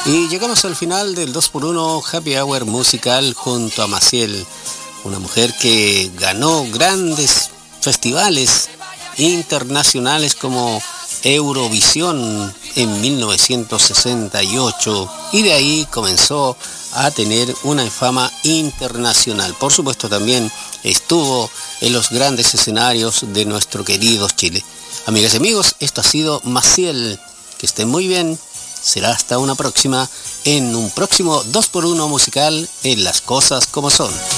Y llegamos al final del 2x1 Happy Hour musical junto a Maciel, una mujer que ganó grandes festivales internacionales como Eurovisión en 1968 y de ahí comenzó a tener una fama internacional. Por supuesto también estuvo en los grandes escenarios de nuestro querido Chile. Amigas y amigos, esto ha sido Maciel. Que estén muy bien. Será hasta una próxima, en un próximo 2x1 musical en Las Cosas Como Son.